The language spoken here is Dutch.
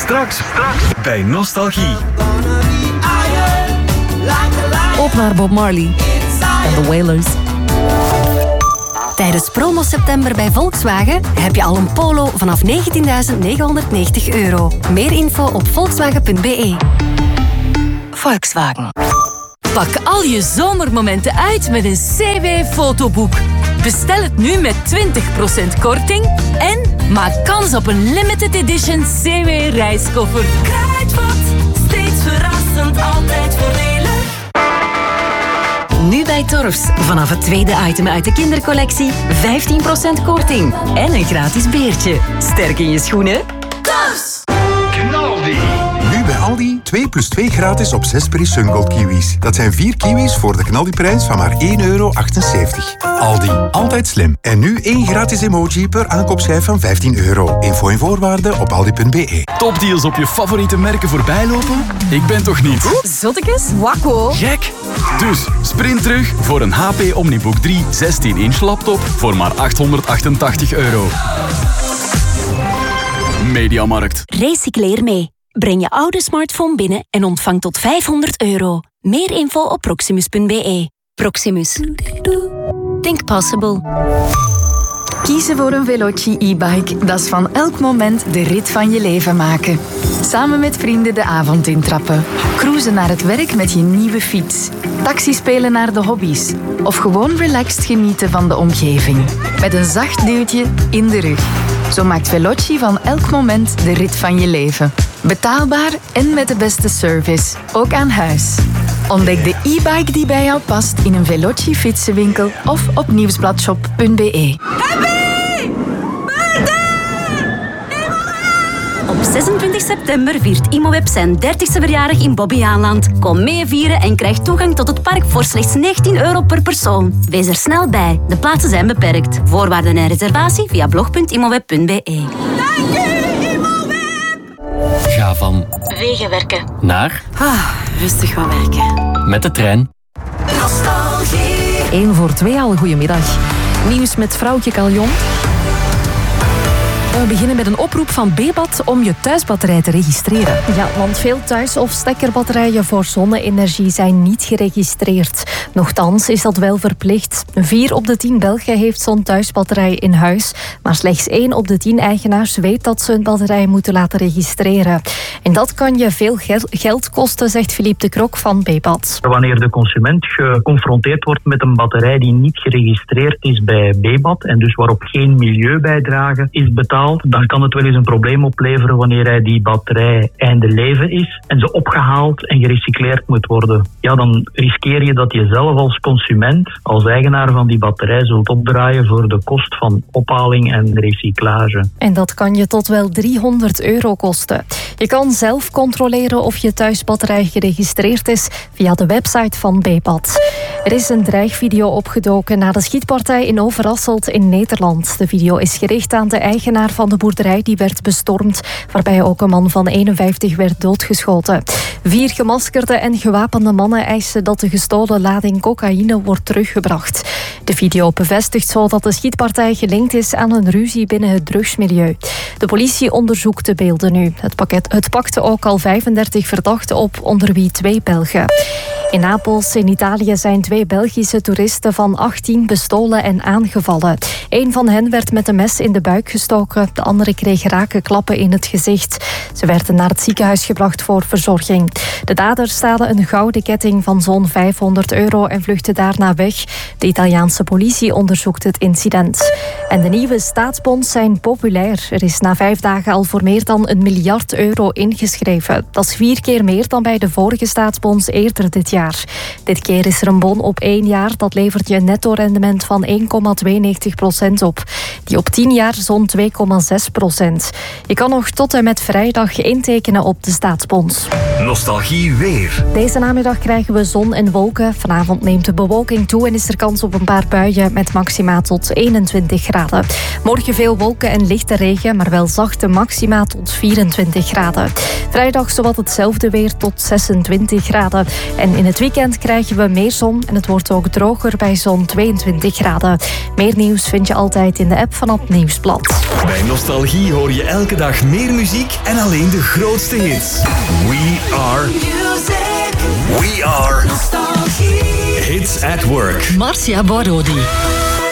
Straks bij Nostalgie. Op naar Bob Marley en The Wailers. Tijdens promo september bij Volkswagen heb je al een Polo vanaf €19.990. Meer info op volkswagen.be. Volkswagen. Pak al je zomermomenten uit met een CW-fotoboek. Bestel het nu met 20% korting en maak kans op een limited edition CW-reiskoffer. Kruidvat, steeds verrassend, altijd voordelig. Nu bij Torfs. Vanaf het tweede item uit de kindercollectie 15% korting. En een gratis beertje. Sterk in je schoenen? Torfs! Knaldi. Nu bij Aldi 2+2 gratis op 6 Brie Sungold kiwis. Dat zijn 4 kiwis voor de knaldiprijs van maar €1,78. Aldi, altijd slim. En nu 1 gratis emoji per aankoopschijf van €15. Info en voorwaarden op aldi.be. Topdeals op je favoriete merken voorbijlopen? Ik ben toch niet? Zottekes? Wakko. Gek! Dus sprint terug voor een HP Omnibook 3 16-inch laptop voor maar €888. Mediamarkt. Recycleer mee. Breng je oude smartphone binnen en ontvang tot €500. Meer info op proximus.be. Proximus. Think possible. Kiezen voor een Veloci e-bike, dat is van elk moment de rit van je leven maken. Samen met vrienden de avond intrappen. Cruisen naar het werk met je nieuwe fiets. Taxi spelen naar de hobby's. Of gewoon relaxed genieten van de omgeving. Met een zacht duwtje in de rug. Zo maakt Veloci van elk moment de rit van je leven. Betaalbaar en met de beste service. Ook aan huis. Ontdek de e-bike die bij jou past in een Veloci fietsenwinkel of op nieuwsbladshop.be. Op 26 september viert Imoweb zijn 30ste verjaardag in Bobbejaanland. Kom mee vieren en krijg toegang tot het park voor slechts €19 per persoon. Wees er snel bij, de plaatsen zijn beperkt. Voorwaarden en reservatie via blog.imoweb.be. Dank u, Imoweb! Ga van Wegenwerken naar rustig gaan werken. met de trein. Nostalgie. 1 voor 2 al, goedemiddag. Nieuws met vrouwtje Caljon. We beginnen met een oproep van Bebad om je thuisbatterij te registreren. Ja, want veel thuis- of stekkerbatterijen voor zonne-energie zijn niet geregistreerd. Nochtans is dat wel verplicht. 4 op de 10 Belgen heeft zo'n thuisbatterij in huis. Maar slechts 1 op de 10 eigenaars weet dat ze hun batterij moeten laten registreren. En dat kan je veel geld kosten, zegt Philippe de Krok van Bebad. Wanneer de consument geconfronteerd wordt met een batterij die niet geregistreerd is bij Bebad en dus waarop geen milieubijdrage is betaald, dan kan het wel eens een probleem opleveren wanneer hij die batterij einde leven is en ze opgehaald en gerecycleerd moet worden. Ja, dan riskeer je dat je zelf als consument, als eigenaar van die batterij, zult opdraaien voor de kost van ophaling en recyclage. En dat kan je tot wel €300 kosten. Je kan zelf controleren of je thuisbatterij geregistreerd is via de website van Bebad. Er is een dreigvideo opgedoken na de schietpartij in Overasselt in Nederland. De video is gericht aan de eigenaar van de boerderij die werd bestormd, waarbij ook een man van 51 werd doodgeschoten. 4 gemaskerde en gewapende mannen eisen dat de gestolen lading cocaïne wordt teruggebracht. De video bevestigt zo dat de schietpartij gelinkt is aan een ruzie binnen het drugsmilieu. De politie onderzoekt de beelden nu. Het pakte ook al 35 verdachten op, onder wie 2 Belgen. In Napels in Italië zijn 2 Belgische toeristen van 18 bestolen en aangevallen. 1 van hen werd met een mes in de buik gestoken, de andere kreeg rake klappen in het gezicht. Ze werden naar het ziekenhuis gebracht voor verzorging. De daders stalen een gouden ketting van zo'n €500 en vluchtten daarna weg. De Italiaanse politie onderzoekt het incident. En de nieuwe staatsbonds zijn populair. Er is na 5 dagen al voor meer dan €1 miljard ingeschreven. Dat is 4 keer meer dan bij de vorige staatsbonds eerder dit jaar. Dit keer is er een bon op 1 jaar. Dat levert je een netto-rendement van 1,92% op. Die op 10 jaar zo'n 2,6%. Je kan nog tot en met vrijdag intekenen op de staatsbonds. Nostalgie weer. Deze namiddag krijgen we zon en wolken. Vanavond neemt de bewolking toe en is er kans op een paar buien met maxima tot 21 graden. Morgen veel wolken en lichte regen, maar wel zachte maxima tot 24 graden. Vrijdag zowat hetzelfde weer tot 26 graden. En in het het weekend krijgen we meer zon en het wordt ook droger bij zo'n 22 graden. Meer nieuws vind je altijd in de app van het Nieuwsblad. Bij Nostalgie hoor je elke dag meer muziek en alleen de grootste hits. We are Nostalgie. Hits at Work. Marcia Borodi.